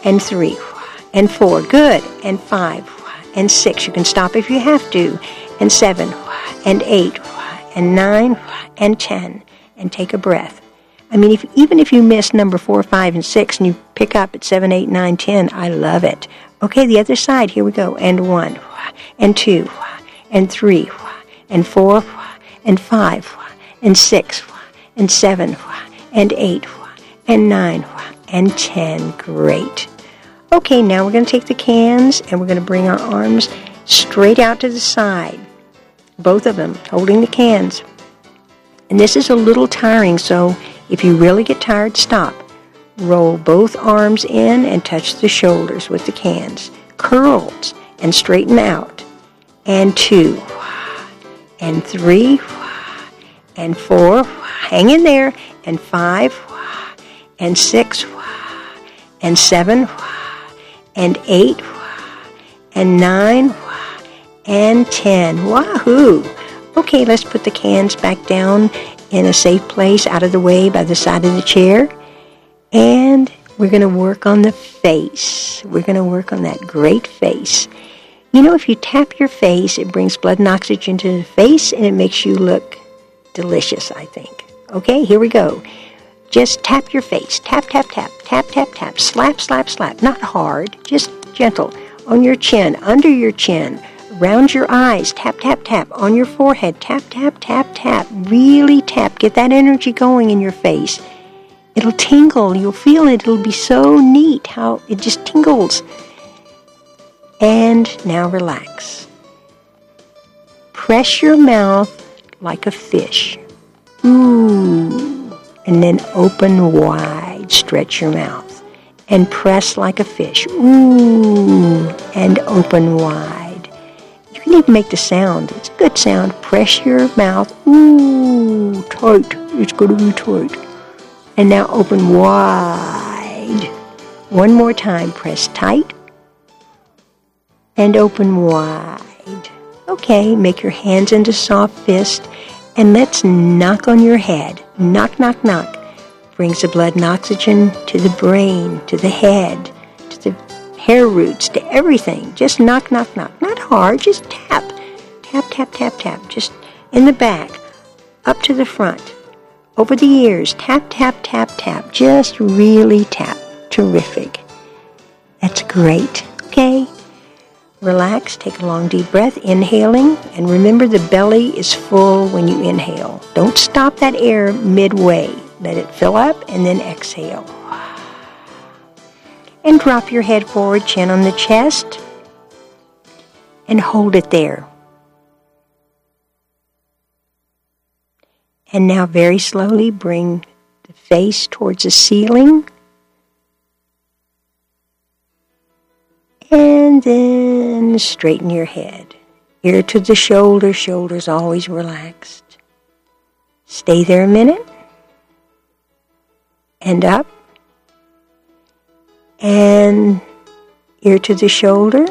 and 3, and 4. Good. And 5, and 6. You can stop if you have to. And 7, and 8, and 9, and 10. And take a breath. I mean, even if you miss number 4, 5, and 6, and you pick up at 7, 8, 9, 10, I love it. Okay, the other side. Here we go. And 1, and 2, and 3, and 4, and 5, and 6, and 7, and 8, and 9, and 10. Great. Okay, now we're going to take the cans, and we're going to bring our arms straight out to the side. Both of them, holding the cans. And this is a little tiring, so if you really get tired, stop. Roll both arms in and touch the shoulders with the cans. Curls and straighten out. And 2, and 3, and 4, hang in there, and 5, and 6, and 7, and 8, and 9, and 10. Wahoo! Okay, let's put the cans back down in a safe place out of the way by the side of the chair. And we're going to work on the face. We're going to work on that great face. You know, if you tap your face, it brings blood and oxygen to the face, and it makes you look delicious, I think. Okay, here we go. Just tap your face. Tap, tap, tap. Tap, tap, tap. Slap, slap, slap. Not hard, just gentle. On your chin, under your chin. Around your eyes, tap, tap, tap. On your forehead, tap, tap, tap, tap. Really tap. Get that energy going in your face. It'll tingle. You'll feel it. It'll be so neat how it just tingles. And now relax. Press your mouth like a fish. Ooh. And then open wide. Stretch your mouth. And press like a fish. Ooh. And open wide. You can even make the sound. It's a good sound. Press your mouth. Ooh, tight. It's going to be tight. And now open wide. One more time. Press tight. And open wide. Okay, make your hands into soft fist. And let's knock on your head. Knock, knock, knock. Brings the blood and oxygen to the brain, to the head, to the hair roots, to everything. Just knock, knock, knock. Not hard, just tap. Tap, tap, tap, tap. Just in the back, up to the front, over the ears. Tap, tap, tap, tap. Just really tap. Terrific. That's great. Okay. Relax. Take a long, deep breath. Inhaling. And remember, the belly is full when you inhale. Don't stop that air midway. Let it fill up and then exhale. And drop your head forward, chin on the chest, and hold it there. And now very slowly bring the face towards the ceiling. And then straighten your head. Ear to the shoulder, shoulders always relaxed. Stay there a minute. And up. And ear to the shoulder.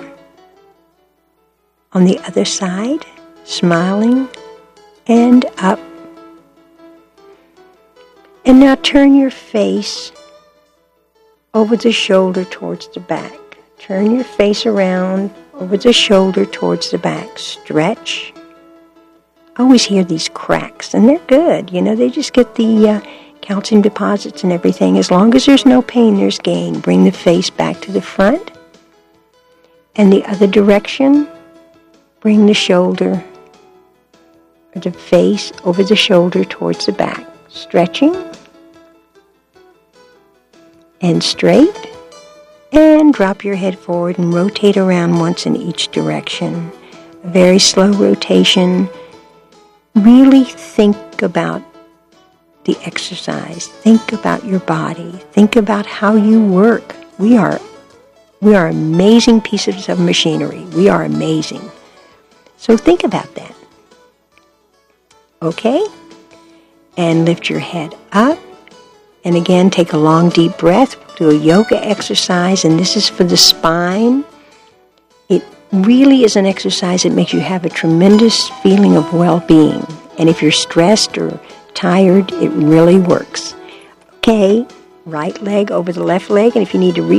On the other side, smiling. And up. And now turn your face over the shoulder towards the back. Turn your face around over the shoulder towards the back. Stretch. I always hear these cracks, and they're good. You know, they just get the calcium deposits and everything. As long as there's no pain, there's gain. Bring the face back to the front. And the other direction, bring the shoulder, or the face over the shoulder towards the back. Stretching. And straight. And drop your head forward and rotate around once in each direction. A very slow rotation. Really think about the exercise. Think about your body. Think about how you work. We are amazing pieces of machinery. We are amazing. So think about that. Okay? And lift your head up. And again, take a long, deep breath. Do a yoga exercise, and this is for the spine. It really is an exercise that makes you have a tremendous feeling of well-being. And if you're stressed or tired, it really works. Okay, right leg over the left leg, and if you need to reach